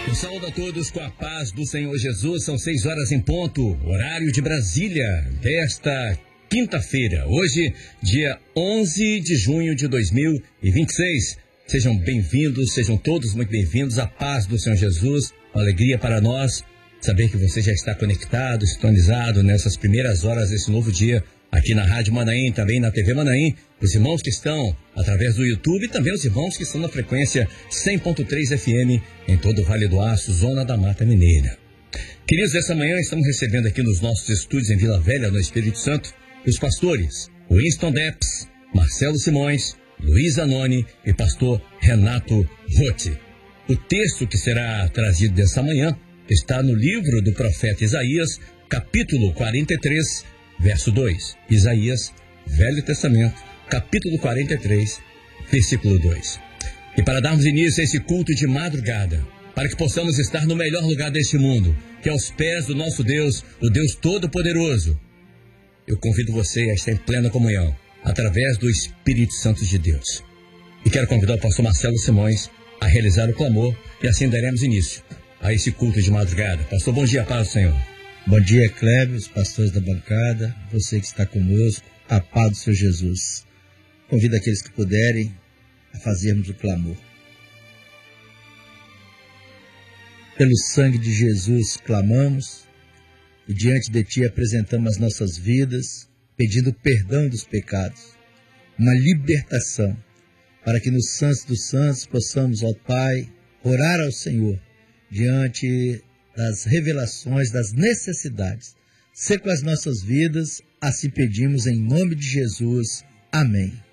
Eu saúdo a todos com a paz do Senhor Jesus. São 6 horas em ponto, horário de Brasília, desta quinta-feira. Hoje, dia 11 de junho de 2026. Sejam bem-vindos, sejam todos muito bem-vindos. A paz do Senhor Jesus, uma alegria para nós saber que você já está conectado, sintonizado nessas primeiras horas desse novo dia, aqui na Rádio Manaim, também na TV Manaim, os irmãos que estão através do YouTube e também os irmãos que estão na frequência 100.3 FM em todo o Vale do Aço, zona da Mata Mineira. Queridos, essa manhã estamos recebendo aqui nos nossos estúdios em Vila Velha, no Espírito Santo, os pastores Winston Depps, Marcelo Simões, Luiz Anoni e pastor Renato Rotti. O texto que será trazido dessa manhã está no livro do profeta Isaías, capítulo 43, verso 2. Isaías, Velho Testamento, capítulo 43, versículo 2. E para darmos início a esse culto de madrugada, para que possamos estar no melhor lugar deste mundo, que é aos pés do nosso Deus, o Deus Todo-Poderoso, eu convido você a estar em plena comunhão, através do Espírito Santo de Deus. E quero convidar o pastor Marcelo Simões a realizar o clamor, e assim daremos início a esse culto de madrugada. Pastor, bom dia, paz do Senhor. Bom dia, Cléber, os pastores da bancada, você que está conosco, a paz do Senhor Jesus. Convido aqueles que puderem a fazermos o clamor. Pelo sangue de Jesus clamamos e diante de Ti apresentamos as nossas vidas, pedindo perdão dos pecados, uma libertação, para que nos santos dos santos possamos, ó Pai, orar ao Senhor diante das revelações, das necessidades. Ser com as nossas vidas, assim pedimos em nome de Jesus. Amém.